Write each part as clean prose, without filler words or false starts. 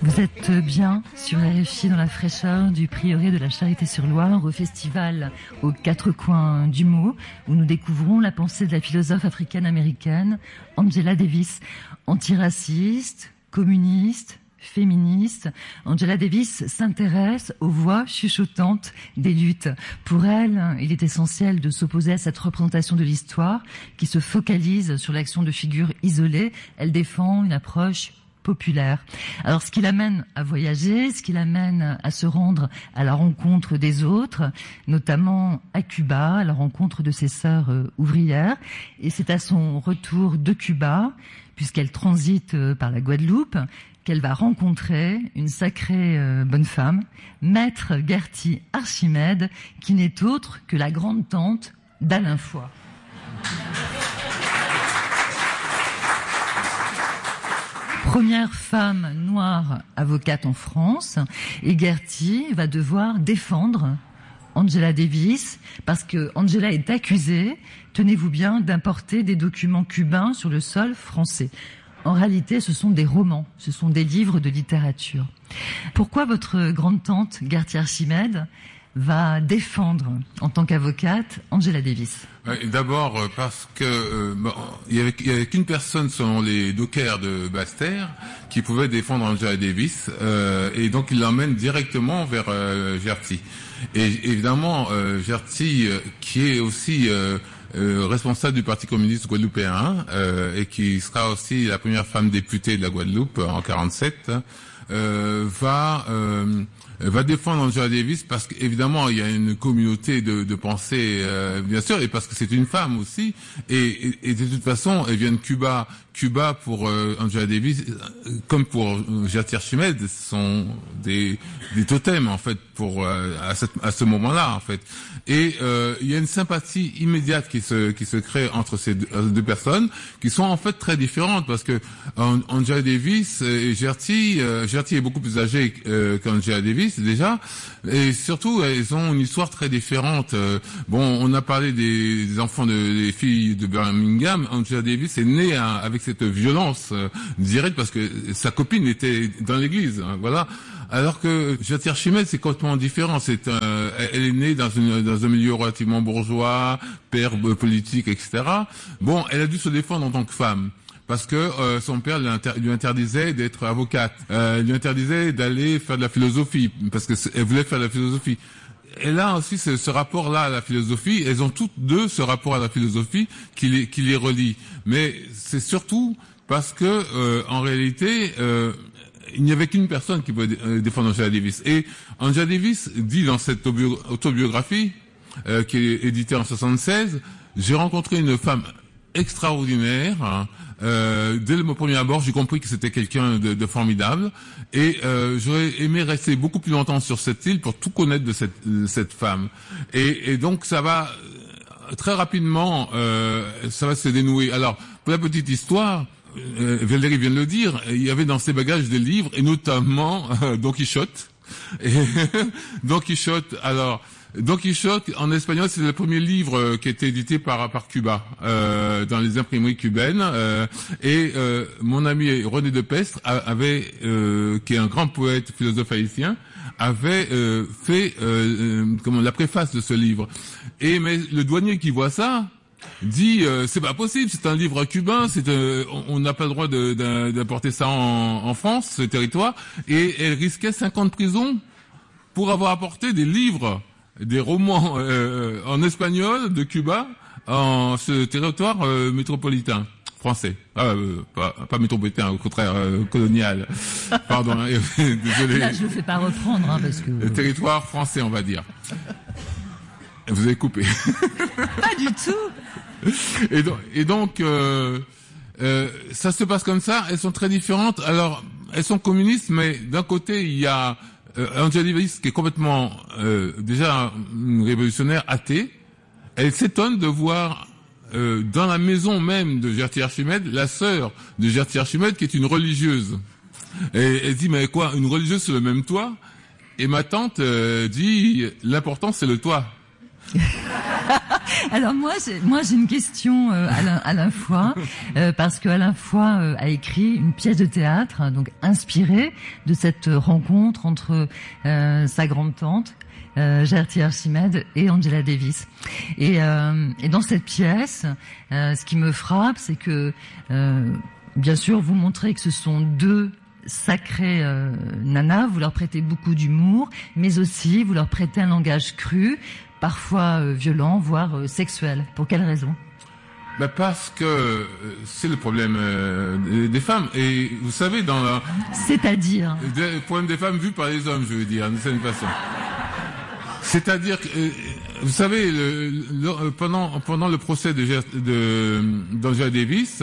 Vous êtes bien sur RFI dans la fraîcheur du prieuré de la Charité-sur-Loire au festival aux quatre coins du mot où nous découvrons la pensée de la philosophe africaine-américaine Angela Davis, antiraciste, communiste, féministe. Angela Davis s'intéresse aux voix chuchotantes des luttes. Pour elle, il est essentiel de s'opposer à cette représentation de l'histoire qui se focalise sur l'action de figures isolées. Elle défend une approche populaire. Alors, ce qui l'amène à voyager, ce qui l'amène à se rendre à la rencontre des autres, notamment à Cuba, à la rencontre de ses sœurs ouvrières. Et c'est à son retour de Cuba, puisqu'elle transite par la Guadeloupe, qu'elle va rencontrer une sacrée bonne femme, Maître Gertie Archimède, qui n'est autre que la grande-tante d'Alain Foy. Première femme noire avocate en France, et Gertie va devoir défendre Angela Davis, parce que Angela est accusée, tenez-vous bien, d'importer des documents cubains sur le sol français. En réalité, ce sont des romans, ce sont des livres de littérature. Pourquoi votre grande-tante, Gertie Archimède, va défendre, en tant qu'avocate, Angela Davis? D'abord parce que il y avait qu'une personne, selon les dockers de Basse-Terre, qui pouvait défendre Angela Davis, et donc il l'emmène directement vers Gertie. Et évidemment, Gertie, qui est aussi responsable du Parti communiste guadeloupéen, et qui sera aussi la première femme députée de la Guadeloupe en 47, va défendre Angela Davis parce qu'évidemment il y a une communauté de pensée, bien sûr, et parce que c'est une femme aussi, et de toute façon elle vient de Cuba. Cuba pour Angela Davis, comme pour Gertie Archimède, sont des totems en fait pour à ce moment-là en fait. Et il y a une sympathie immédiate qui se crée entre ces deux personnes qui sont en fait très différentes, parce que Angela Davis et Gertie est beaucoup plus âgée qu'Angela Davis déjà, et surtout elles ont une histoire très différente. Bon, on a parlé des enfants des filles de Birmingham. Angela Davis est née avec cette violence directe parce que sa copine était dans l'église, hein, voilà. Alors que Gertie Archimède, c'est complètement différent. Elle est née dans un milieu relativement bourgeois, père politique, etc. Bon, elle a dû se défendre en tant que femme, parce que son père lui interdisait d'être avocate, lui interdisait d'aller faire de la philosophie, parce que elle voulait faire de la philosophie. Et là aussi, ce rapport-là à la philosophie, elles ont toutes deux ce rapport à la philosophie qui les relie. Mais c'est surtout parce que, en réalité, il n'y avait qu'une personne qui pouvait défendre Angela Davis. Et Angela Davis dit dans cette autobiographie, qui est éditée en 76, j'ai rencontré une femme extraordinaire, hein. Dès le premier abord, j'ai compris que c'était quelqu'un de formidable, et j'aurais aimé rester beaucoup plus longtemps sur cette île pour tout connaître de cette femme. Et donc ça va très rapidement, ça va se dénouer. Alors, pour la petite histoire, Valérie vient de le dire, il y avait dans ses bagages des livres, et notamment Don Quichotte. Et Don Quichotte, alors Don Quichotte en espagnol, c'est le premier livre qui a été édité par Cuba, dans les imprimeries cubaines, et mon ami René de Pestre qui est un grand poète, philosophe haïtien, avait fait la préface de ce livre. Mais le douanier qui voit ça dit c'est pas possible, c'est un livre cubain, on n'a pas le droit d'importer ça en France, ce territoire, et elle risquait 50 ans de prison pour avoir apporté des livres, des romans en espagnol de Cuba en ce territoire métropolitain français. Pas métropolitain, au contraire colonial. Pardon, désolé. Là, je ne fais pas reprendre, parce que... Le territoire français, on va dire. Vous avez coupé. Pas du tout. Et donc ça se passe comme ça. Elles sont très différentes. Alors, elles sont communistes, mais d'un côté, il y a Angela Davis qui est complètement déjà une révolutionnaire athée. Elle s'étonne de voir dans la maison même de Gertie Archimède la sœur de Gertie Archimède qui est une religieuse. Et elle dit, mais quoi, une religieuse sur le même toit? Et ma tante dit, l'important c'est le toit. Alors moi j'ai une question Alain Foy, parce que Alain Foy a écrit une pièce de théâtre, donc inspirée de cette rencontre entre sa grande-tante Gertie Archimède et Angela Davis. Et dans cette pièce, ce qui me frappe, c'est que bien sûr vous montrez que ce sont deux sacrées nanas, vous leur prêtez beaucoup d'humour, mais aussi vous leur prêtez un langage cru, parfois violent, voire sexuel. Pour quelle raison ? Parce que c'est le problème des femmes. Et vous savez, dans la... C'est-à-dire ? Le problème des femmes vu par les hommes, je veux dire, d'une certaine façon. C'est-à-dire que, vous savez, pendant le procès d'Angela Davis,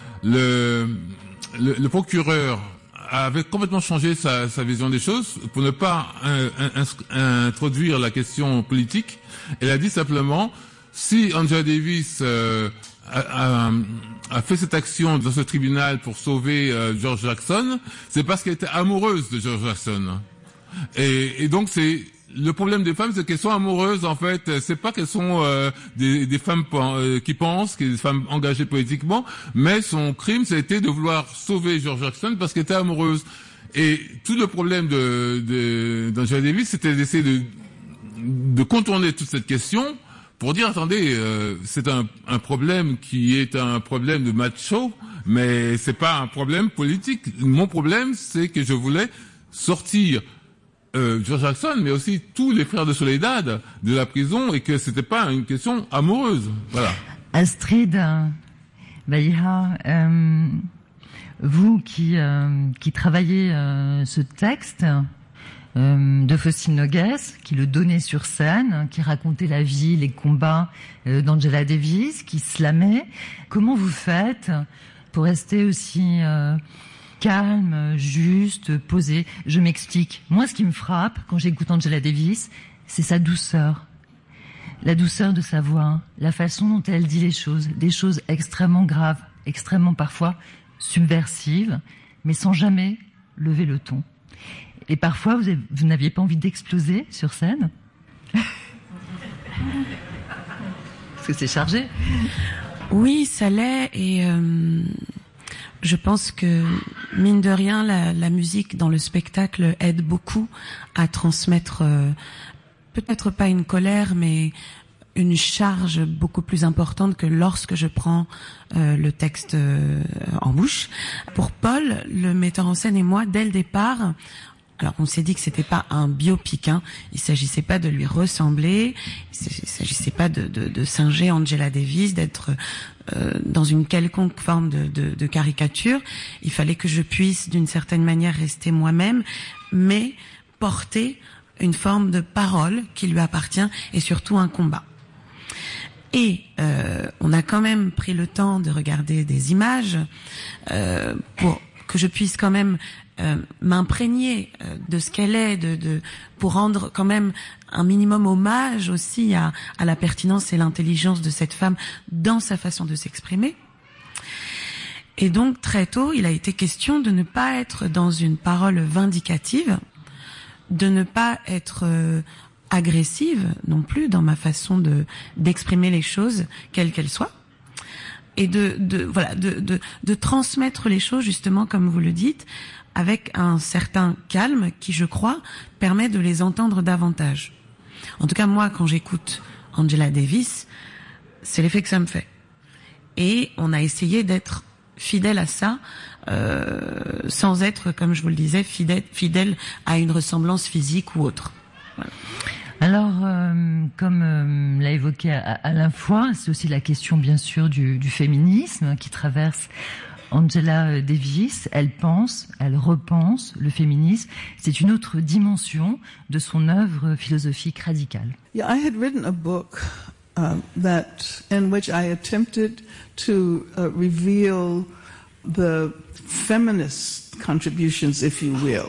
le procureur avait complètement changé sa vision des choses pour ne pas introduire la question politique. Elle a dit simplement, si Angela Davis a fait cette action dans ce tribunal pour sauver George Jackson, c'est parce qu'elle était amoureuse de George Jackson. Et donc c'est le problème des femmes, c'est qu'elles sont amoureuses, en fait. C'est pas qu'elles sont des femmes qui pensent, des femmes engagées politiquement, mais son crime, c'était de vouloir sauver George Jackson parce qu'elle était amoureuse. Et tout le problème d'Angela Davis, c'était d'essayer de contourner toute cette question pour dire, attendez, c'est un problème qui est un problème de macho, mais c'est pas un problème politique. Mon problème, c'est que je voulais sortir George Jackson, mais aussi tous les frères de Soledad de la prison, et que c'était pas une question amoureuse. Voilà. Astrid Baïha, vous qui travaillez ce texte de Faustine Noguès, qui le donnait sur scène, qui racontait la vie, les combats d'Angela Davis, qui slamait, comment vous faites pour rester aussi calme, juste, posé? Je m'explique. Moi, ce qui me frappe quand j'écoute Angela Davis, c'est sa douceur. La douceur de sa voix, la façon dont elle dit les choses, des choses extrêmement graves, extrêmement parfois subversives, mais sans jamais lever le ton. Et parfois, vous n'aviez pas envie d'exploser sur scène? Parce que c'est chargé. Oui, ça l'est, et je pense que, mine de rien, la musique dans le spectacle aide beaucoup à transmettre, peut-être pas une colère, mais une charge beaucoup plus importante que lorsque je prends le texte en bouche. Pour Paul, le metteur en scène, et moi, dès le départ, alors on s'est dit que c'était pas un biopic, hein. Il s'agissait pas de lui ressembler, il s'agissait pas de singer Angela Davis, d'être dans une quelconque forme de caricature. Il fallait que je puisse d'une certaine manière rester moi-même, mais porter une forme de parole qui lui appartient, et surtout un combat. Et on a quand même pris le temps de regarder des images pour que je puisse quand même m'imprégner de ce qu'elle est, pour rendre quand même un minimum hommage aussi à la pertinence et l'intelligence de cette femme dans sa façon de s'exprimer. Et donc très tôt, il a été question de ne pas être dans une parole vindicative, de ne pas être agressive non plus dans ma façon d'exprimer les choses, quelles qu'elles soient, et de transmettre les choses justement comme vous le dites, avec un certain calme qui, je crois, permet de les entendre davantage. En tout cas, moi, quand j'écoute Angela Davis, c'est l'effet que ça me fait. Et on a essayé d'être fidèle à ça, sans être, comme je vous le disais, fidèle à une ressemblance physique ou autre. Voilà. Alors, comme l'a évoqué Alain Foy, c'est aussi la question, bien sûr, du féminisme qui traverse Angela Davis. Elle pense, elle repense le féminisme. C'est une autre dimension de son œuvre philosophique radicale. Yeah, I had written a book in which I attempted to reveal the feminist contributions, if you will,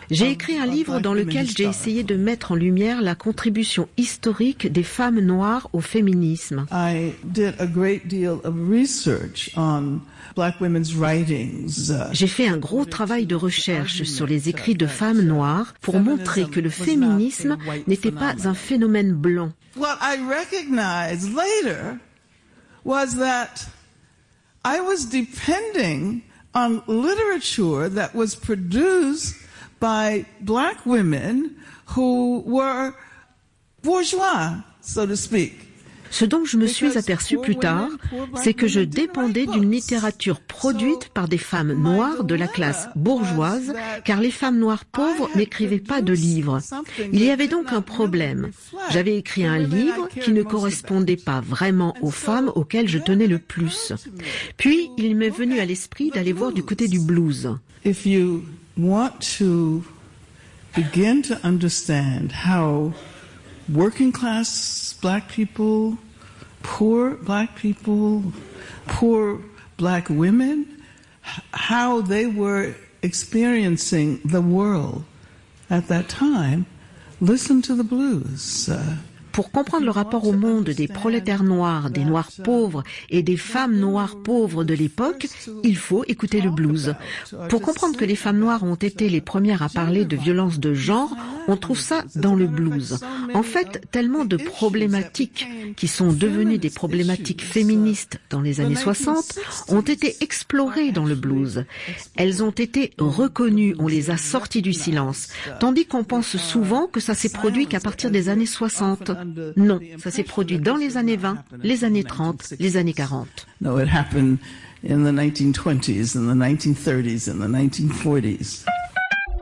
J'ai écrit un livre dans lequel j'ai essayé de mettre en lumière la contribution historique des femmes noires au féminisme. I did a great deal of research on Black women's writings. J'ai fait un gros travail de recherche sur les écrits de femmes noires pour montrer que le féminisme n'était pas un phénomène blanc. What I recognized later was that I was depending on literature that was produced by Black women who were bourgeois, so to speak. Ce dont je me suis aperçu plus tard, c'est que je dépendais d'une littérature produite par des femmes noires de la classe bourgeoise, car les femmes noires pauvres n'écrivaient pas de livres. Il y avait donc un problème. J'avais écrit un livre qui ne correspondait pas vraiment aux femmes auxquelles je tenais le plus. Puis, il m'est venu à l'esprit d'aller voir du côté du blues. If you want to begin to understand how working class Black people, poor Black people, poor Black women, how they were experiencing the world at that time, listen to the blues. Pour comprendre le rapport au monde des prolétaires noirs, des noirs pauvres et des femmes noires pauvres de l'époque, il faut écouter le blues. Pour comprendre que les femmes noires ont été les premières à parler de violence de genre, on trouve ça dans le blues. En fait, tellement de problématiques qui sont devenues des problématiques féministes dans les années 60 ont été explorées dans le blues. Elles ont été reconnues, on les a sorties du silence. Tandis qu'on pense souvent que ça s'est produit qu'à partir des années 60. Non, ça s'est produit dans les années 20, les années 30, les années 40. No, it happened in the 1920s, in the 1930s, in the 1940s.